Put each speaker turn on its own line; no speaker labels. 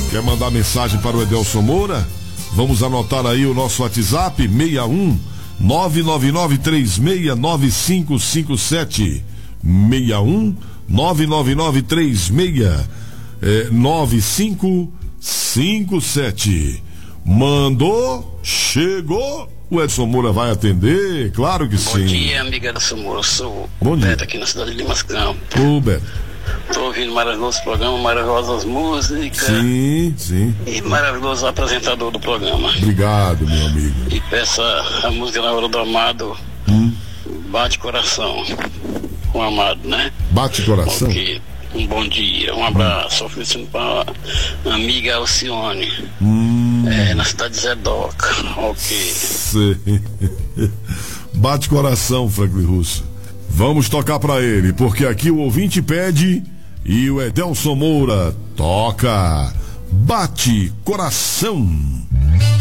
Quer mandar mensagem para o Edelson Moura? Vamos anotar aí o nosso WhatsApp, 61 999369557. 61 999369557. Mandou, chegou, o Edson Moura vai atender, claro que sim.
Bom dia, amiga Edson Moura, eu sou
o
Beto aqui na cidade de Limas Campos.
Ô, Beto.
Tô ouvindo maravilhoso programa, maravilhosas músicas.
Sim, sim.
E maravilhoso apresentador do programa.
Obrigado, meu amigo.
E peça a música Na Hora do Amado, Bate Coração, com o Amado, né?
Bate Coração?
Ok. Um bom dia, um abraço, oferecendo para a amiga Alcione, na cidade de Zedoca, ok.
Sim. Bate Coração, Franklin Russo. Vamos tocar pra ele, porque aqui o ouvinte pede e o Edelson Moura toca. Bate Coração.